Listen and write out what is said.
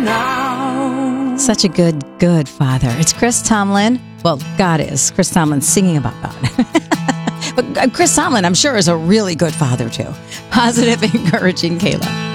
now. Such a good father. It's Chris Tomlin. Well, God is. Chris Tomlin singing about God. But Chris Tomlin, I'm sure, is a really good father, too. Positive, encouraging Kayla.